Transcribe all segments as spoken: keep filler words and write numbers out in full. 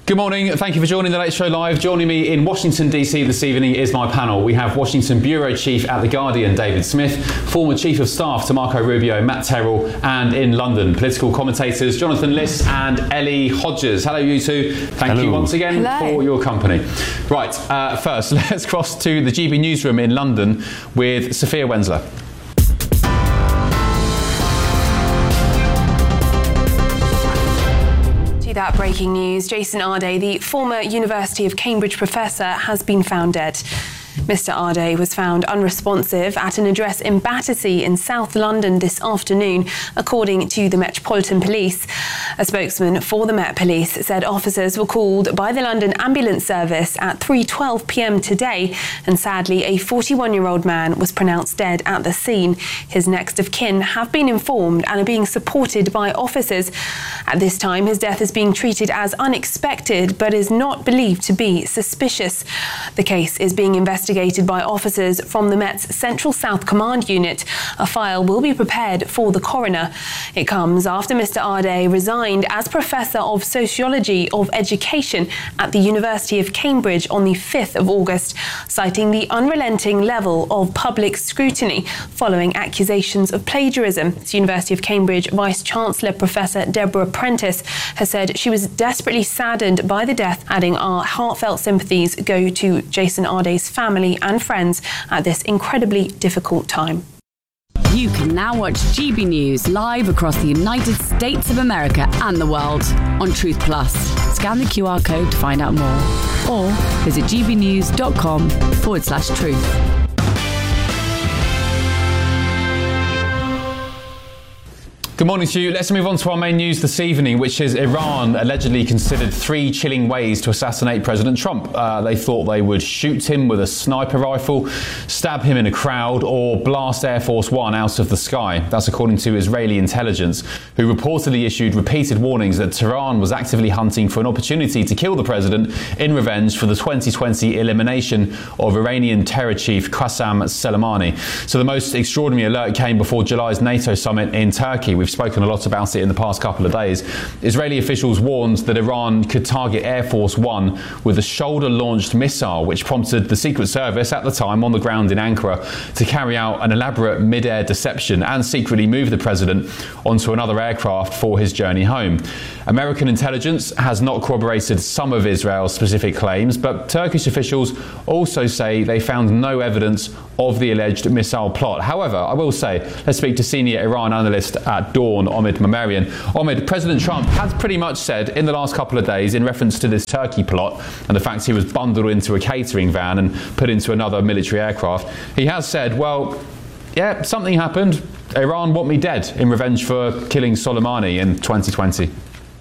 Good morning. Thank you for joining the Late Show Live. Joining me in Washington, D C this evening is my panel. We have Washington Bureau Chief at The Guardian, David Smith, former Chief of Staff to Marco Rubio, Matt Terrell, and in London, political commentators Jonathan Liss and Ellie Hodges. Hello, you two. Thank Hello. you once again Hello. for your company. Right, uh, first, let's cross to the G B newsroom in London with Sophia Wensler. That breaking news, Jason Arde, the former University of Cambridge professor, has been found dead. Mister Arde was found unresponsive at an address in Battersea in South London this afternoon, according to the Metropolitan Police. A spokesman for the Met Police said officers were called by the London Ambulance Service at three twelve p m today, and sadly a forty-one-year-old man was pronounced dead at the scene. His next of kin have been informed and are being supported by officers. At this time, his death is being treated as unexpected but is not believed to be suspicious. The case is being investigated by officers from the Met's Central South Command Unit. A file will be prepared for the coroner. It comes after Mister Arde resigned as Professor of Sociology of Education at the University of Cambridge on the fifth of August, citing the unrelenting level of public scrutiny following accusations of plagiarism. The University of Cambridge Vice-Chancellor Professor Deborah Prentice has said she was desperately saddened by the death, adding our heartfelt sympathies go to Jason Arde's family and friends at this incredibly difficult time. You can now watch G B News live across the United States of America and the world on Truth Plus. Scan the Q R code to find out more, or visit gbnews.com forward slash truth. Good morning to you. Let's move on to our main news this evening, which is Iran allegedly considered three chilling ways to assassinate President Trump. Uh, they thought they would shoot him with a sniper rifle, stab him in a crowd, or blast Air Force One out of the sky. That's according to Israeli intelligence, who reportedly issued repeated warnings that Tehran was actively hunting for an opportunity to kill the president in revenge for the twenty twenty elimination of Iranian terror chief Qasem Soleimani. So the most extraordinary alert came before July's NATO summit in Turkey. We've spoken a lot about it in the past couple of days. Israeli officials warned that Iran could target Air Force One with a shoulder-launched missile, which prompted the Secret Service at the time on the ground in Ankara to carry out an elaborate mid-air deception and secretly move the president onto another aircraft for his journey home. American intelligence has not corroborated some of Israel's specific claims, but Turkish officials also say they found no evidence of the alleged missile plot. However, I will say, let's speak to senior Iran analyst at Dawn, Omid Mamarian. Omid, President Trump has pretty much said in the last couple of days, in reference to this Turkey plot and the fact he was bundled into a catering van and put into another military aircraft, he has said, well, yeah, something happened. Iran want me dead in revenge for killing Soleimani in twenty twenty.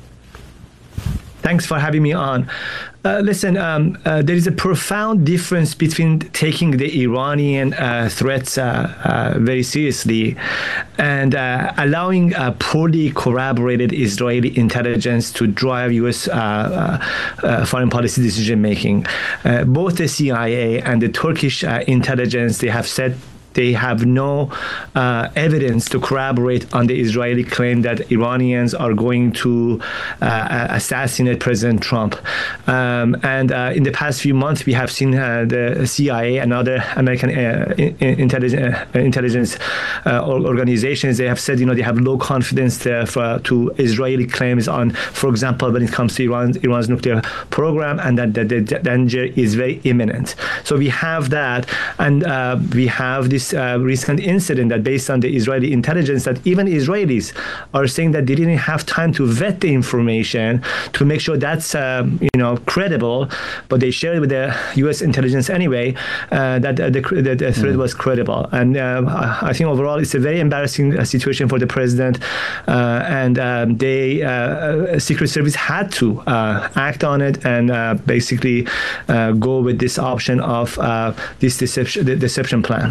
Thanks for having me on. Uh, listen, um, uh, there is a profound difference between taking the Iranian uh, threats uh, uh, very seriously and uh, allowing uh, poorly corroborated Israeli intelligence to drive U S uh, uh, uh, foreign policy decision-making. Uh, both the C I A and the Turkish uh, intelligence, they have said they have no uh, evidence to corroborate on the Israeli claim that Iranians are going to uh, assassinate President Trump. Um, and uh, in the past few months, we have seen uh, the C I A and other American uh, intelligence, uh, intelligence uh, organizations, they have said, you know, they have low confidence to, for, to Israeli claims on, for example, when it comes to Iran, Iran's nuclear program, and that, that the danger is very imminent. So we have that, and uh, we have this Uh, recent incident that, based on the Israeli intelligence, that even Israelis are saying that they didn't have time to vet the information to make sure that's uh, you know credible, but they shared with the U S intelligence anyway uh, that uh, the, the, the threat mm. was credible. And uh, I think overall it's a very embarrassing uh, situation for the president, uh, and um, they uh, Secret Service had to uh, act on it and uh, basically uh, go with this option of uh, this deception, the deception plan.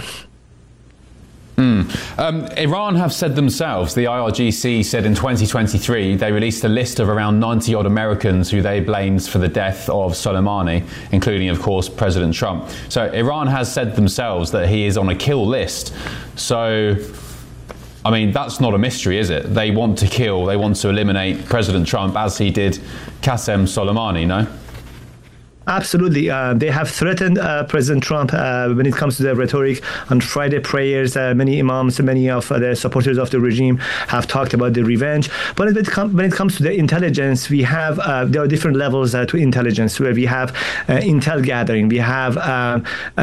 Mm. Um, Iran have said themselves, the I R G C said in twenty twenty-three, they released a list of around ninety odd Americans who they blamed for the death of Soleimani, including, of course, President Trump. So Iran has said themselves that he is on a kill list. So I mean, that's not a mystery, is it? They want to kill, they want to eliminate President Trump, as he did Qasem Soleimani, no? Absolutely. Uh, they have threatened uh, President Trump uh, when it comes to the rhetoric on Friday prayers. Uh, many imams, many of uh, the supporters of the regime have talked about the revenge. But when it, com- when it comes to the intelligence, we have, uh, there are different levels uh, to intelligence, where we have uh, intel gathering, we have uh, uh,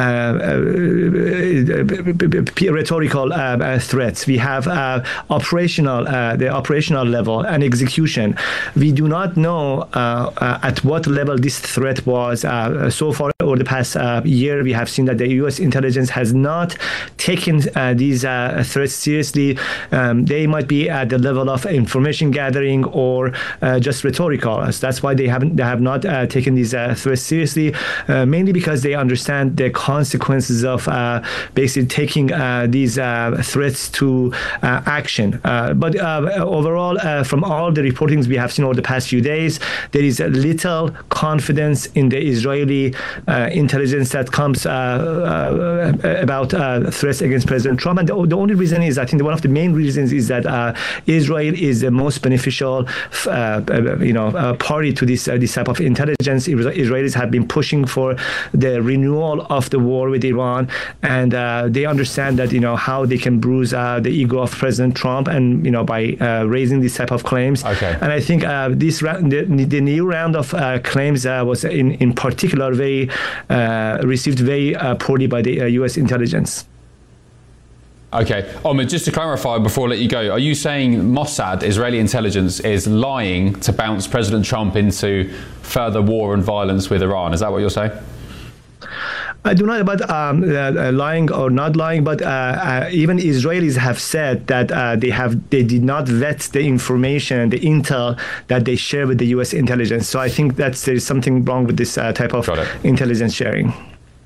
uh, rhetorical uh, uh, threats, we have uh, operational, uh, the operational level and execution. We do not know uh, uh, at what level this threat was. Uh, so far over the past uh, year, we have seen that the U S intelligence has not taken uh, these uh, threats seriously. Um, they might be at the level of information gathering or uh, just rhetorical. So that's why they haven't, they have not uh, taken these uh, threats seriously, uh, mainly because they understand the consequences of uh, basically taking uh, these uh, threats to uh, action. Uh, but uh, overall, uh, from all the reportings we have seen over the past few days, there is little confidence in the Israeli uh, intelligence that comes uh, uh, about uh, threats against President Trump. And the, the only reason is, I think one of the main reasons is that uh, Israel is the most beneficial uh, you know, uh, party to this, uh, this type of intelligence. Israelis have been pushing for the renewal of the war with Iran, and uh, they understand that, you know, how they can bruise uh, the ego of President Trump, and, you know, by uh, raising this type of claims. Okay. And I think uh, this ra- the, the new round of uh, claims uh, was in, in particular very uh, received very uh, poorly by the uh, U S intelligence. Okay. Omid, just to clarify before I let you go, are you saying Mossad, Israeli intelligence, is lying to bounce President Trump into further war and violence with Iran? Is that what you're saying? I do not know about um, uh, lying or not lying, but uh, uh, even Israelis have said that uh, they have they did not vet the information, the intel that they share with the U S intelligence. So I think that there is something wrong with this uh, type of intelligence sharing.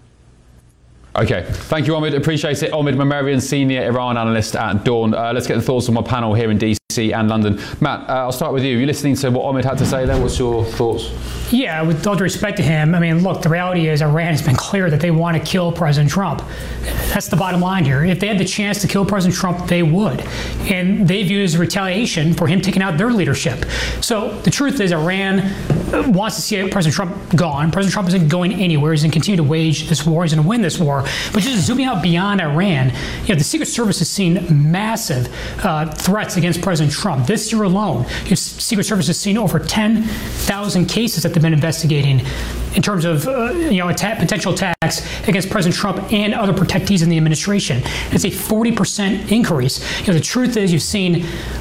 Okay, thank you, Omid. Appreciate it. Omid Memarian, senior Iran analyst at Dawn. Uh, let's get the thoughts of my panel here in D C and London. Matt, uh, I'll start with you. You're listening to what Omid had to say there. What's your thoughts? Yeah, with all due respect to him, I mean, look, the reality is Iran has been clear that they want to kill President Trump. That's the bottom line here. If they had the chance to kill President Trump, they would. And they view it as retaliation for him taking out their leadership. So the truth is Iran wants to see President Trump gone. President Trump isn't going anywhere. He's going to continue to wage this war. He's going to win this war. But just zooming out beyond Iran, you know, the Secret Service has seen massive uh, threats against President Trump. This year alone, the Secret Service has seen over ten thousand cases that they've been investigating in terms of uh, you know attack, potential attacks against President Trump and other protectees in the administration. It's a forty percent increase. You know, the truth is you've seen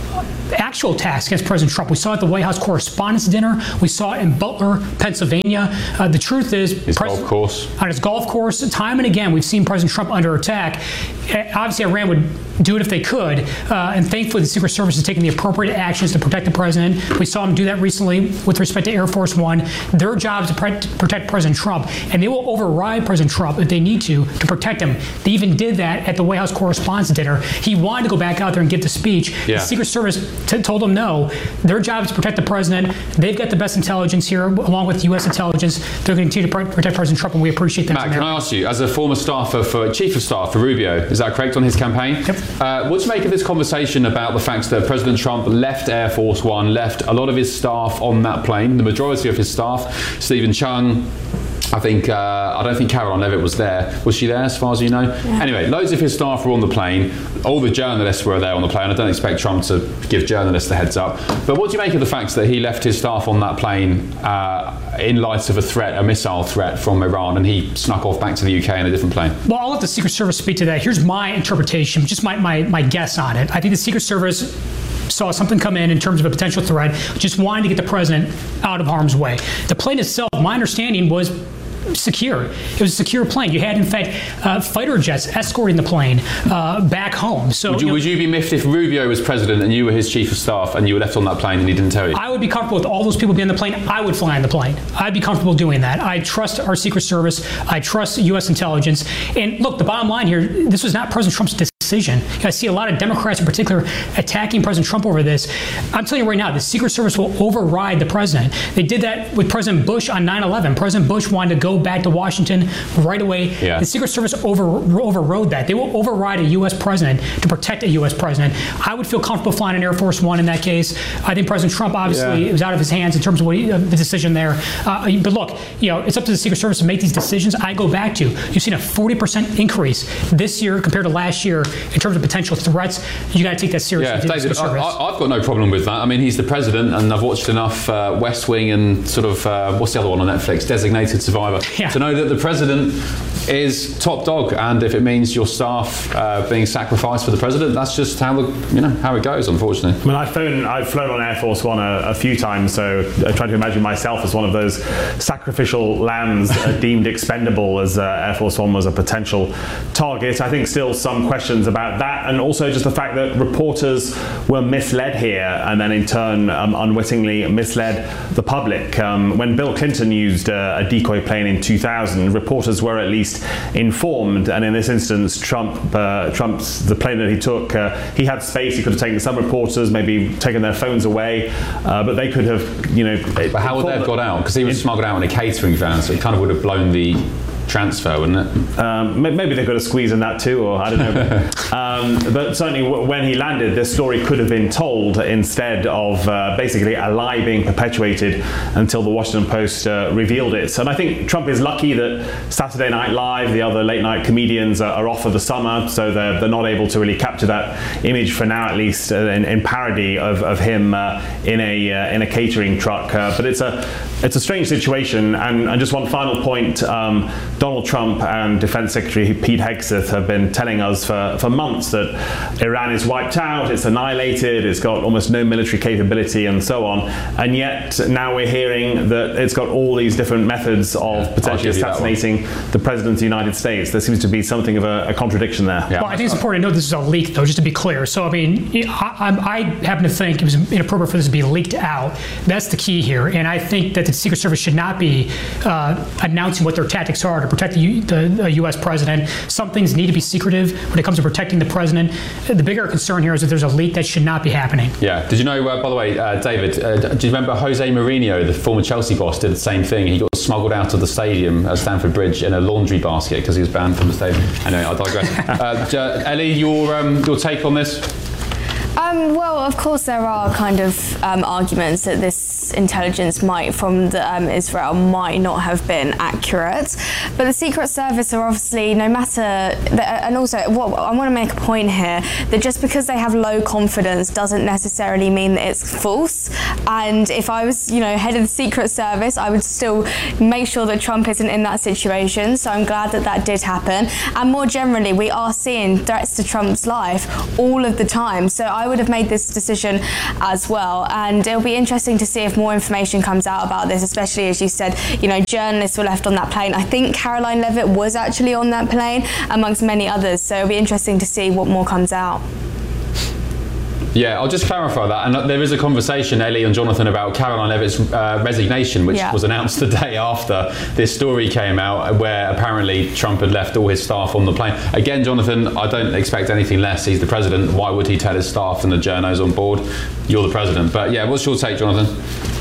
actual attacks against President Trump. We saw it at the White House Correspondents' Dinner. We saw it in Butler, Pennsylvania. Uh, the truth is, his Pres- golf course. On his golf course, time and again, we've seen President Trump under attack. Uh, obviously, Iran would do it if they could, uh, and thankfully, the Secret Service is taking the appropriate actions to protect the president. We saw them do that recently with respect to Air Force One. Their job is to pre- protect President Trump, and they will override President Trump if they need to to protect him. They even did that at the White House Correspondents' Dinner. He wanted to go back out there and give the speech. Yeah. The Secret Service T- told them no. Their job is to protect the president. They've got the best intelligence here, along with U S intelligence. They're going to continue to pr- protect President Trump, and we appreciate that. Matt, can I ask you, as a former staffer for Chief of Staff for Rubio, is that correct, on his campaign? Yep. Uh, what do you make of this conversation about the fact that President Trump left Air Force One, left a lot of his staff on that plane, the majority of his staff, Stephen Chung, I think, uh, I don't think Caroline Levitt was there. Was she there, as far as you know? Yeah. Anyway, loads of his staff were on the plane. All the journalists were there on the plane. I don't expect Trump to give journalists a heads up. But what do you make of the fact that he left his staff on that plane uh, in light of a threat, a missile threat from Iran, and he snuck off back to the U K in a different plane? Well, I'll let the Secret Service speak to that. Here's my interpretation, just my, my, my guess on it. I think the Secret Service saw something come in in terms of a potential threat, just wanted to get the president out of harm's way. The plane itself, my understanding, was secure. It was a secure plane. You had, in fact, uh, fighter jets escorting the plane uh, back home. So, would you, you know, would you be miffed if Rubio was president and you were his chief of staff and you were left on that plane and he didn't tell you? I would be comfortable with all those people being on the plane. I would fly on the plane. I'd be comfortable doing that. I trust our Secret Service. I trust U S intelligence. And look, the bottom line here, this was not President Trump's decision. decision. I see a lot of Democrats in particular attacking President Trump over this. I'm telling you right now, the Secret Service will override the president. They did that with President Bush on nine eleven. President Bush wanted to go back to Washington right away. Yeah. The Secret Service over, overrode that. They will override a U S president to protect a U S president. I would feel comfortable flying an Air Force One in that case. I think President Trump obviously yeah. it was out of his hands in terms of what he, uh, the decision there. Uh, but look, you know, it's up to the Secret Service to make these decisions. I go back to, you've seen a forty percent increase this year compared to last year in terms of potential threats. You got to take that seriously. Yeah, David, I, I, I've got no problem with that. I mean, he's the president, and I've watched enough uh, West Wing and sort of, uh, what's the other one on Netflix? Designated Survivor. Yeah. To know that the president is top dog, and if it means your staff uh, being sacrificed for the president, that's just how the, you know how it goes, unfortunately. I mean, I've flown, I've flown on Air Force One a, a few times, so I try to imagine myself as one of those sacrificial lambs uh, deemed expendable as uh, Air Force One was a potential target. I think still some questions about that, and also just the fact that reporters were misled here, and then in turn um, unwittingly misled the public. Um, when Bill Clinton used uh, a decoy plane in two thousand, reporters were at least informed, and in this instance, Trump, uh, Trump's the plane that he took, uh, he had space. He could have taken some reporters, maybe taken their phones away, uh, but they could have, you know. But how would they have got out? Because he was smuggled out in a catering van, so it kind of would have blown the transfer, wouldn't it? Um, maybe they could have squeezed in that too, or I don't know. But, um, but certainly w- when he landed, this story could have been told instead of uh, basically a lie being perpetuated until the Washington Post uh, revealed it. And I think Trump is lucky that Saturday Night Live, the other late night comedians, are, are off for the summer, so they're, they're not able to really capture that image for now, at least uh, in, in parody of, of him uh, in a uh, in a catering truck. Uh, but it's a it's a strange situation. And, and just one final point. Um, Donald Trump and Defense Secretary Pete Hegseth have been telling us for, for months that Iran is wiped out, it's annihilated, it's got almost no military capability and so on. And yet now we're hearing that it's got all these different methods of potentially assassinating the President of the United States. There seems to be something of a, a contradiction there. Yeah. Well, I think it's important to note this is a leak, though, just to be clear. So, I mean, I, I happen to think it was inappropriate for this to be leaked out. That's the key here. And I think that the Secret Service should not be uh, announcing what their tactics are to protect the, U, the, the U S president. Some things need to be secretive when it comes to protecting the president. The bigger concern here is that there's a leak that should not be happening. Yeah. Did you know, uh, by the way, uh, David, uh, do you remember Jose Mourinho, the former Chelsea boss, did the same thing? He got smuggled out of the stadium at Stamford Bridge in a laundry basket because he was banned from the stadium. Anyway, I digress. uh, Ellie, your, um, your take on this? Um, well, of course, there are kind of um, arguments that this intelligence might from the, um, Israel might not have been accurate, but the Secret Service are obviously, no matter, the, and also what, I want to make a point here that just because they have low confidence doesn't necessarily mean that it's false. And if I was, you know, head of the Secret Service, I would still make sure that Trump isn't in that situation. So I'm glad that that did happen. And more generally, we are seeing threats to Trump's life all of the time. So I would have made this decision as well. And it'll be interesting to see if more information comes out about this, especially as you said, you know, journalists were left on that plane. I think Caroline Leavitt was actually on that plane, amongst many others. So it'll be interesting to see what more comes out. Yeah, I'll just clarify that. And there is a conversation, Ellie and Jonathan, about Caroline Leavitt's uh, resignation, which yeah. was announced the day after this story came out, where apparently Trump had left all his staff on the plane. Again, Jonathan, I don't expect anything less. He's the president. Why would he tell his staff and the journos on board, you're the president? But yeah, what's your take, Jonathan?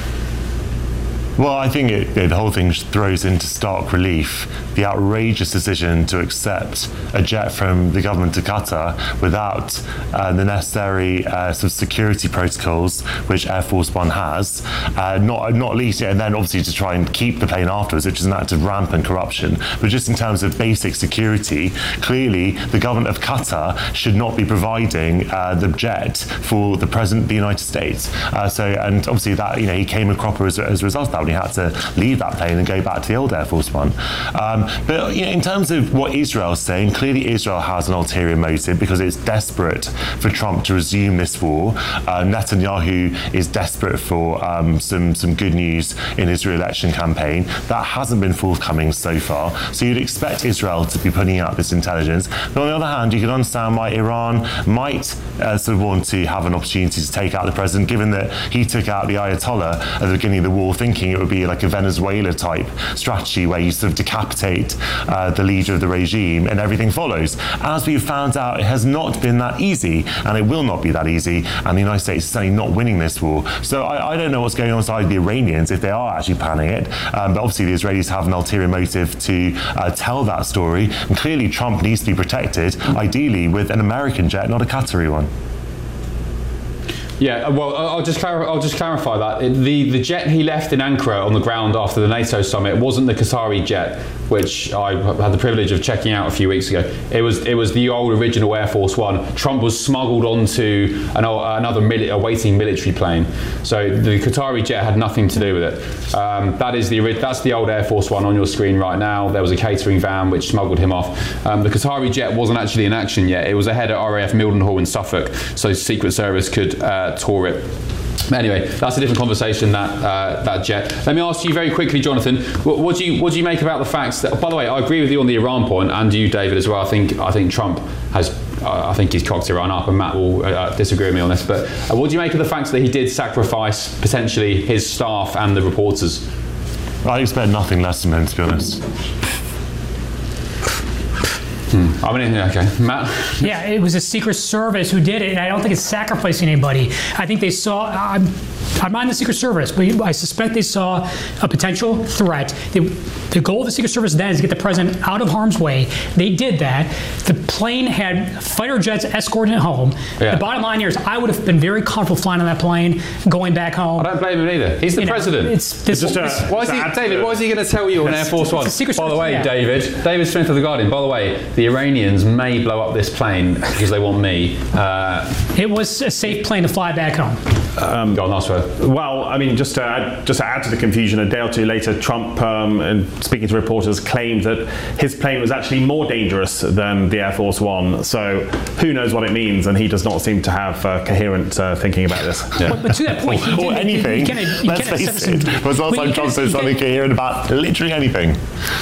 Well, I think it, it, the whole thing throws into stark relief the outrageous decision to accept a jet from the government of Qatar without uh, the necessary uh, sort of security protocols which Air Force One has, uh, not not least, and then obviously to try and keep the plane afterwards, which is an act of rampant corruption. But just in terms of basic security, clearly the government of Qatar should not be providing uh, the jet for the President of the United States. Uh, so, and obviously that, you know, he came a cropper as, as a result of that. He had to leave that plane and go back to the old Air Force One. Um, but you know, in terms of what Israel's saying, clearly Israel has an ulterior motive because it's desperate for Trump to resume this war. Uh, Netanyahu is desperate for um, some, some good news in his re-election campaign. That hasn't been forthcoming so far. So you'd expect Israel to be putting out this intelligence. But on the other hand, you can understand why Iran might uh, sort of want to have an opportunity to take out the president, given that he took out the Ayatollah at the beginning of the war, thinking it would be like a Venezuela type strategy where you sort of decapitate uh, the leader of the regime and everything follows. As we've found out, it has not been that easy, and it will not be that easy, and the United States is certainly not winning this war. So I, I don't know what's going on inside the Iranians, if they are actually planning it, um, but obviously the Israelis have an ulterior motive to uh, tell that story, and clearly Trump needs to be protected, ideally with an American jet, not a Qatari one. Yeah, well, I'll just clar- I'll just clarify that the the jet he left in Ankara on the ground after the NATO summit wasn't the Qatari jet, which I had the privilege of checking out a few weeks ago. It was it was the old original Air Force One. Trump was smuggled onto an, another mili- a waiting military plane, so the Qatari jet had nothing to do with it. Um, that is the that's the old Air Force One on your screen right now. There was a catering van which smuggled him off. Um, the Qatari jet wasn't actually in action yet. It was ahead at R A F Mildenhall in Suffolk, so Secret Service could uh, tour it. Anyway, that's a different conversation, that uh, that jet. Let me ask you very quickly, Jonathan, what, what do you what do you make about the facts that, by the way, I agree with you on the Iran point, and you, David, as well. I think I think Trump has uh, I think he's cocked Iran up, and Matt will uh, disagree with me on this, but uh, what do you make of the facts that he did sacrifice potentially his staff and the reporters? I expect nothing less from him, to be honest. Hmm. I mean, okay, Matt. Yeah, it was a Secret Service who did it, and I don't think it's sacrificing anybody. I think they saw. I'm, I'm not in the Secret Service, but I suspect they saw a potential threat. They, the goal of the Secret Service then is to get the president out of harm's way. They did that. The plane had fighter jets escorting it home. Yeah. The bottom line here is, I would have been very comfortable flying on that plane, going back home. I don't blame him either. He's the you president. Know, it's this. It's just a, why is he, David? What is he going to tell you on Air Force One? By the way, yeah. David, David Smith of the Guardian. By the way, the Iranians may blow up this plane because they want me. Uh, it was a safe plane to fly back home. Um, Go on, that's right. Well, I mean, just to add, just to add to the confusion, a day or two later, Trump, um, and speaking to reporters, claimed that his plane was actually more dangerous than the Air Force One. So who knows what it means? And he does not seem to have uh, coherent uh, thinking about this. Yeah. But, but to that point, or, or did, anything. You, you, you, you Let's face it. It was the last time Trump said something coherent about literally anything.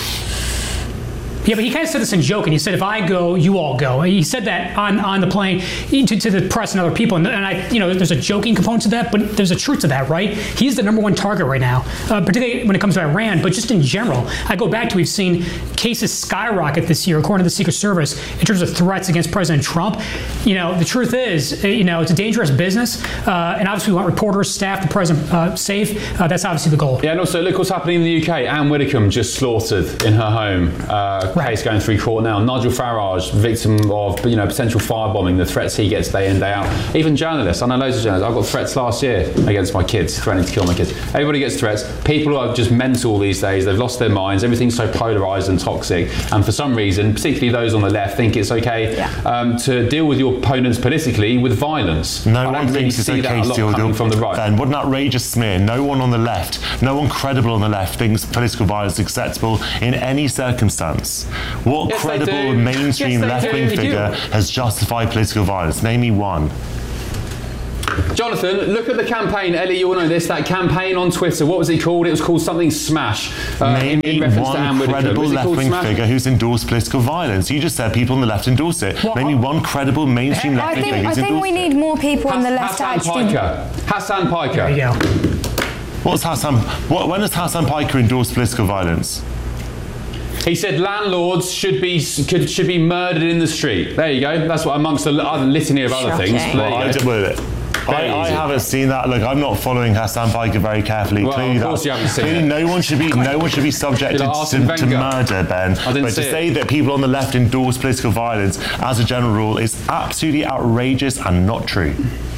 Yeah, but he kind of said this in joke, and he said, if I go, you all go. He said that on, on the plane to, to the press and other people. And, and I, you know, there's a joking component to that, but there's a truth to that, right? He's the number one target right now, uh, particularly when it comes to Iran, but just in general. I go back to, we've seen cases skyrocket this year, according to the Secret Service, in terms of threats against President Trump. You know, the truth is, you know, it's a dangerous business, uh, and obviously we want reporters, staff, the president uh, safe. Uh, that's obviously the goal. Yeah, and also look what's happening in the U K. Anne Widdecombe just slaughtered in her home. Uh, Right. Case going through court now. Nigel Farage, victim of you know potential firebombing, the threats he gets day in, day out. Even journalists, I know loads of journalists. I got threats last year against my kids, threatening to kill my kids. Everybody gets threats. People are just mental these days. They've lost their minds. Everything's so polarised and toxic. And for some reason, particularly those on the left, think it's okay yeah. um, to deal with your opponents politically with violence. No I one don't really thinks it's see okay that a lot to deal from the right. Then what an outrageous smear. No one on the left, no one credible on the left thinks political violence is acceptable in any circumstance. What Yes, credible mainstream yes, left-wing do. figure has justified political violence? Name me one. Jonathan, look at the campaign. Ellie, you all know this. That campaign on Twitter. What was it called? It was called something Smash. Uh, Name in, in reference one to Anne credible left-wing figure who's endorsed political violence. You just said people on the left endorse it. Well, Name me one credible mainstream I left-wing think, figure I who's think endorsed we need more people on the left to Hassan actually... Piker. Hassan Piker. There you go. What's Hassan? What, when has Hassan Piker endorsed political violence? He said landlords should be could, should be murdered in the street. There you go. That's what amongst a litany of other Shocking. things. Well, I did with it. I, I haven't seen that. Look, I'm not following Hassan Piker very carefully. Well, clearly, of course you haven't seen clearly it. no one should be no one should be subjected like to, to murder, Ben. I didn't but see to it. say that people on the left endorse political violence as a general rule is absolutely outrageous and not true.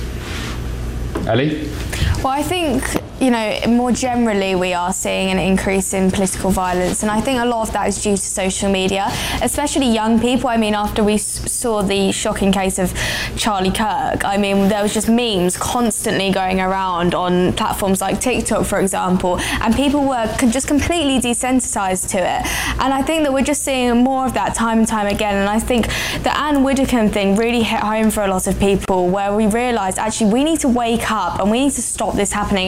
Ellie? Well, I think, you know, more generally we are seeing an increase in political violence, and I think a lot of that is due to social media, especially young people. I mean, after we s- saw the shocking case of Charlie Kirk, I mean, there was just memes constantly going around on platforms like TikTok, for example, and people were con- just completely desensitized to it. And I think that we're just seeing more of that time and time again, and I think the Anne Widdecombe thing really hit home for a lot of people, where we realised, actually, we need to wake up and we need to stop this happening. And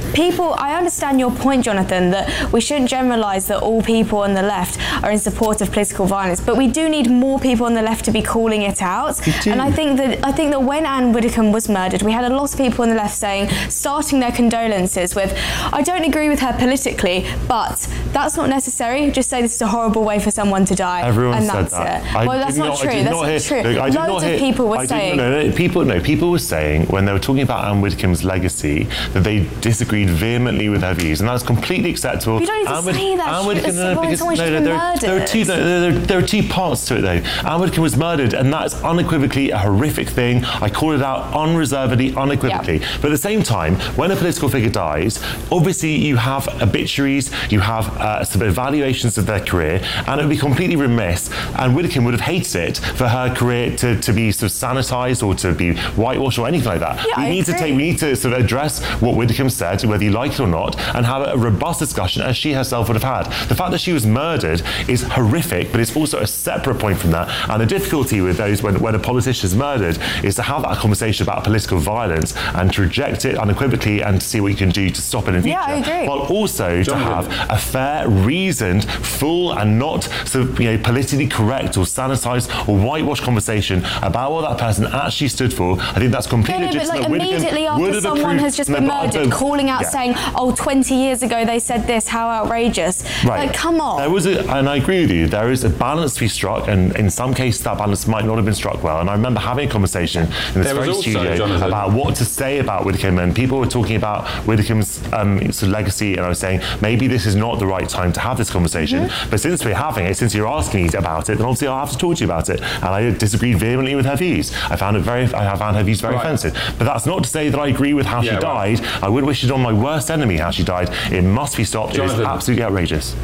people, I understand your point, Jonathan, that we shouldn't generalise that all people on the left are in support of political violence, but we do need more people on the left to be calling it out. And I think that I think that when Anne Widdecombe was murdered, we had a lot of people on the left saying, starting their condolences with, I don't agree with her politically, but that's not necessary. Just say this is a horrible way for someone to die. Everyone and said that's that. it. I Well, that's did not, not- I true. did That's not not hear- true. Look, I did Loads not of hear- people were I did- saying. no, no, people, no, people were saying when they were talking about Anne Widdecombe's legacy that they disagreed vehemently with her views, and that's completely acceptable. You don't need to Anne Wid- say that. Anne She Widdecombe, was no, someone because- who's no, no, been there, are- there are two, murdered. no, there, there are two parts to it though. Anne Widdecombe was murdered, and that's unequivocally a horrific thing. I call it out unreservedly, unequivocally. Yeah. But at the same time, when a political figure dies, obviously you have obituaries, you have uh, some evaluations of their career, and it would be completely remiss, and Widdecombe would have hated it for her career to, to be sort of sanitised or to be whitewashed or anything like that. Yeah, we I need to agree. take, we need to sort of address what Widdecombe said, whether you like it or not, and have a robust discussion as she herself would have had. The fact that she was murdered is horrific, but it's also a separate point from that. And the difficulty with those when, when a politician is murdered is to have that conversation about political violence and to reject it unequivocally and to see what you can do to stop it in the Yeah, future. I agree. While also to have a fair, reasoned, full and not sort of, you know, politically correct or sanitised or whitewashed conversation about what that person actually stood for. I think that's completely Yeah, no, but legitimate. like Widdecombe immediately would after have someone approved- has just No, been but I murdered, don't- calling out yeah. saying, oh, twenty years ago they said this, how outrageous. Right. Like, come on. There was a, and I agree with you, there is a balance to be struck, and in some cases that balance might not have been struck well. And I remember having a conversation in this There was very also, studio Jonathan- about what to say about Widdecombe, and people were talking about Widdecombe's um, sort of legacy, and I was saying, maybe this is not the right time to have this conversation, Mm-hmm. but since we're having it, since you're asking me about it, then obviously I'll have to talk to you about it. And I disagreed vehemently with her views. I found it very, I found her views very Right. offensive. But that's not to say that I agree with how Yeah, she right. died. I would wish it on my worst enemy how she died. It must be stopped. It is Jonathan. absolutely outrageous.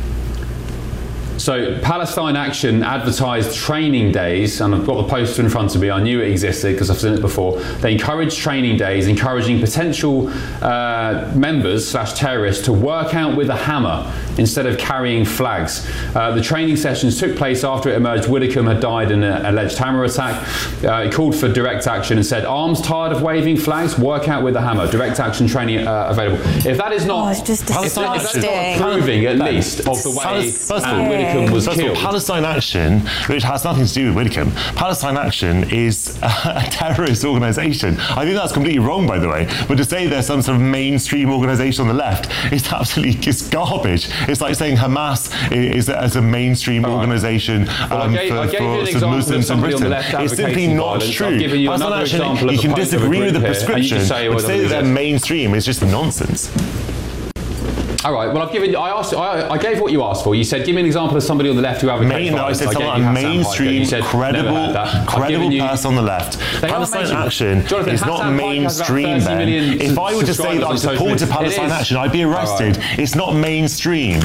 So Palestine Action advertised training days, and I've got the poster in front of me. I knew it existed because I've seen it before. They encouraged training days, encouraging potential uh, members slash terrorists to work out with a hammer instead of carrying flags. Uh, the training sessions took place after it emerged Widdecombe had died in an alleged hammer attack. Uh, it called for direct action and said, arms tired of waving flags? Work out with a hammer. Direct action training uh, available. If that is not, Oh, it's just if that- if that's not disgusting. proving at least of the way First- first of all, Anne Widdecombe was First of all, killed. Palestine Action, which has nothing to do with Widdecombe, Palestine Action is a terrorist organisation. I think that's completely wrong, by the way. But to say there's some sort of mainstream organisation on the left is absolutely it's garbage. It's like saying Hamas is, is as a mainstream All right. organisation Well, I um, gave- for, I gave you an for sort of example of Muslims in somebody on the Britain. left It's simply advocating not violence. true. I've given you Palestine another Action, example of you a can post of a disagree with the group here, and you prescription, can say but whether say that they're it is. mainstream is just nonsense. All right. Well, I've given. I asked. I, I gave what you asked for. You said, "Give me an example of somebody on the left who advocates Main, no, I violence." said gave someone, you a Hassan Piker. mainstream, You said, credible, "Never heard that." I've credible given you- person on the left. They are Palestine mentioned. Action Jonathan, is not Hassan Piker has about mainstream, thirty Ben. million If I were to say that I subscribers on social supported media. Palestine It is. Action, I'd be arrested. All right. It's not mainstream.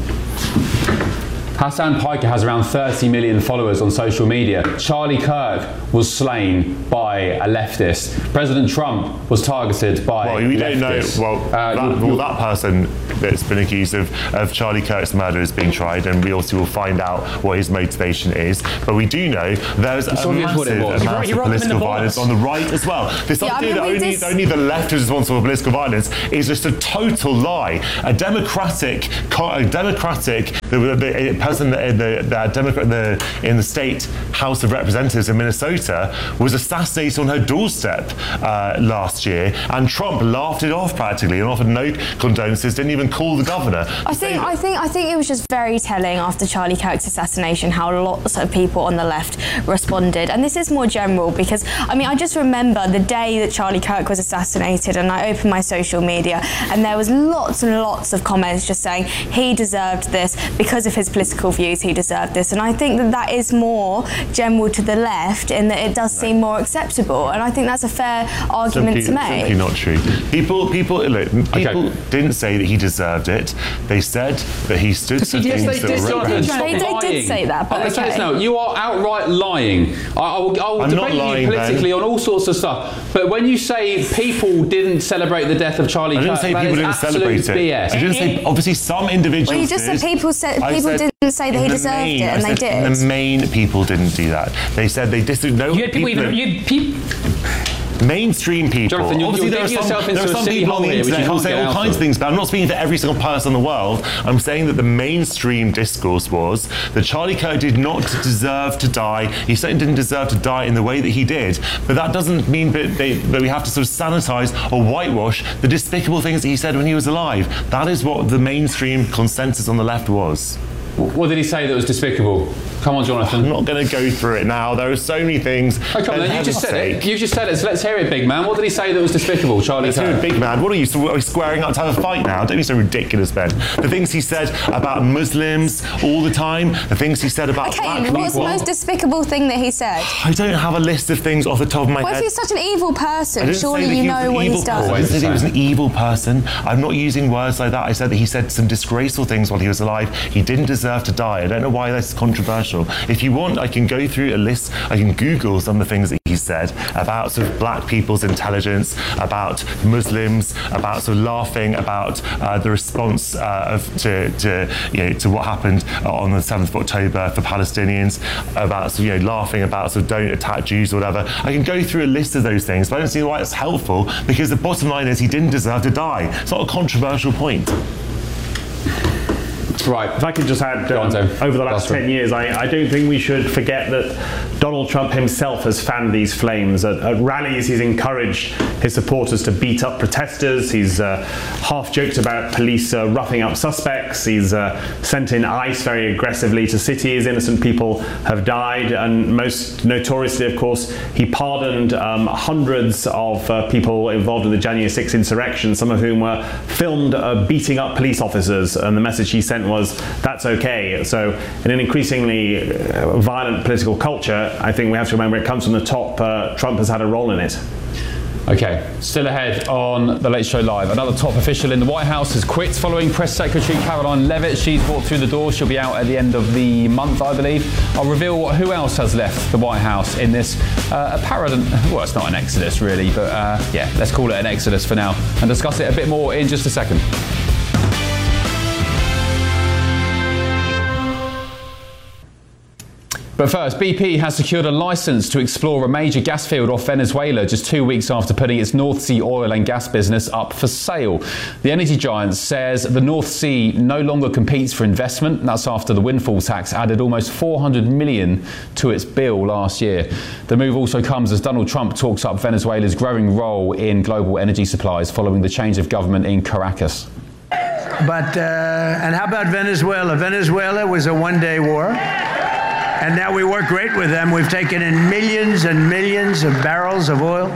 Hassan Piker has around thirty million followers on social media. Charlie Kirk was slain by a leftist. President Trump was targeted by Well, we don't know. leftists. Well, Uh, that, you'll- well, you'll- that person that's been accused of, of Charlie Kirk's murder is being tried, and we also will find out what his motivation is. But we do know there's a It's obvious what it massive was. He amount wrote- he of wrote them in political the violence bullets. on the right as well. This Yeah, I idea mean, that we only, just- only the left is responsible for political violence is just a total lie. A democratic, co- a democratic, the, the a person in the, the Democrat the, in the state House of Representatives in Minnesota was assassinated on her doorstep uh, last year, and Trump laughed it off practically and offered no condolences, didn't even call the governor. I think I think I think it was just very telling after Charlie Kirk's assassination how lots of people on the left responded. And this is more general because I mean I just remember the day that Charlie Kirk was assassinated, and I opened my social media and there was lots and lots of comments just saying he deserved this because of his political views, he deserved this. And I think that that is more general to the left in that it does seem more acceptable, and I think that's a fair argument Simply, to make. simply not true. People, people, look, people Okay. didn't say that he deserved it. They said that he stood for Yes, things they that did, were Jonathan. reprehensible. Stop They- they did lying. say that, but I'm gonna say this okay. now. You are outright lying. I, I will, I will I'm not debate lying, you politically Ben. on all sorts of stuff. But when you say people didn't celebrate the death of Charlie I didn't Kirk, say that people is didn't absolute celebrate B it. S. I didn't say obviously some individuals. Well, you just said did. people said I people said didn't say that in he the deserved main, it, I and they said in did. the main, people didn't do that. They said they disagreed. No, You had people, people even. You had people mainstream people. Jonathan, you're, Obviously, you're there are digging some, yourself into there are a some silly people on hole the here, which you internet who can't say get all out kinds of. of things, but I'm not speaking for every single person in the world. I'm saying that the mainstream discourse was that Charlie Kirk did not deserve to die. He certainly didn't deserve to die in the way that he did. But that doesn't mean that, they, that we have to sort of sanitize or whitewash the despicable things that he said when he was alive. That is what the mainstream consensus on the left was. What did he say that was despicable? Come on, Jonathan. I'm not going to go through it now. There are so many things. Oh, come on, then. You just said it. You just said it. So let's hear it, big man. What did he say that was despicable, Charlie Let's Kirk? hear it, big man. What are you, so are we squaring up to have a fight now? Don't be so ridiculous, Ben. The things he said about Muslims all the time, the things he said about black Okay, people. what's the most despicable thing that he said? I don't have a list of things off the top of my Well, if head. he's such an evil I person, didn't surely say that you he was know an what evil he's done. person. I didn't say he was an evil person. I'm not using words like that. I said that he said some disgraceful things while he was alive. He didn't deserve to die. I don't know why that's controversial. If you want, I can go through a list. I can Google some of the things that he said about sort of black people's intelligence, about Muslims, about sort of laughing about uh, the response uh, of, to, to, you know, to what happened on the seventh of October for Palestinians, about sort of, you know, laughing about sort of don't attack Jews or whatever. I can go through a list of those things, but I don't see why it's helpful, because the bottom line is he didn't deserve to die. It's not a controversial point. Right. If I could just add, um, on, over the last Last ten years, I, I don't think we should forget that Donald Trump himself has fanned these flames. At, at rallies, he's encouraged his supporters to beat up protesters. He's uh, half joked about police uh, roughing up suspects. He's uh, sent in ICE very aggressively to cities. Innocent people have died. And most notoriously, of course, he pardoned um, hundreds of uh, people involved in the January sixth insurrection, some of whom were filmed uh, beating up police officers. And the message he sent was, that's okay. So in an increasingly uh, violent political culture, I think we have to remember it comes from the top. Uh, Trump has had a role in it. Okay, still ahead on The Late Show Live. Another top official in the White House has quit following Press Secretary Caroline Leavitt. She's walked through the door. She'll be out at the end of the month, I believe. I'll reveal who else has left the White House in this uh, apparent, well, it's not an exodus really, but uh, yeah, let's call it an exodus for now and discuss it a bit more in just a second. But first, B P has secured a licence to explore a major gas field off Venezuela just two weeks after putting its North Sea oil and gas business up for sale. The energy giant says the North Sea no longer competes for investment. That's after the windfall tax added almost four hundred million dollars to its bill last year. The move also comes as Donald Trump talks up Venezuela's growing role in global energy supplies following the change of government in Caracas. But, uh, and how about Venezuela? Venezuela was a one-day war. And now we work great with them. We've taken in millions and millions of barrels of oil.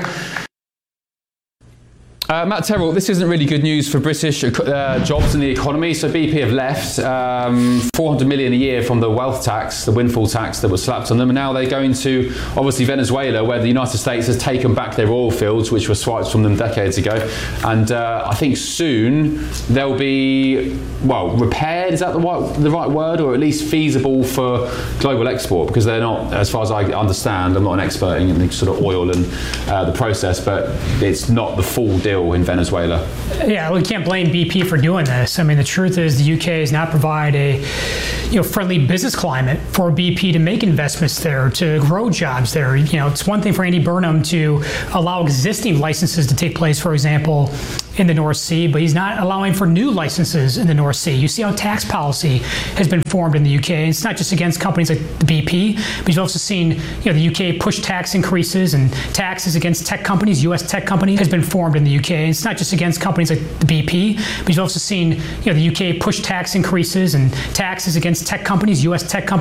Uh, Matt Terrell, this isn't really good news for British uh, jobs and the economy. So B P have left um, four hundred million a year from the wealth tax, the windfall tax that was slapped on them. And now they're going to, obviously, Venezuela, where the United States has taken back their oil fields, which were swiped from them decades ago. And uh, I think soon they'll be, well, repaired, is that the right, the right word? Or at least feasible for global export, because they're not, as far as I understand, I'm not an expert in the sort of oil and uh, the process, but it's not the full deal in Venezuela. Yeah, we can't blame B P for doing this. I mean, the truth is the U K does not provide a you know, friendly business climate for B P to make investments there, to grow jobs there. You know, it's one thing for Andy Burnham to allow existing licenses to take place, for example, in the North Sea, but he's not allowing for new licenses in the North Sea. You see how tax policy has been formed in the U K. It's not just against companies like the B P, but you've also seen you know, the U K push tax increases and taxes against tech companies. U S tech companies has been formed in the U K. It's not just against companies like the B P, but you've also seen you know, the U K push tax increases and taxes against tech companies, U S tech companies.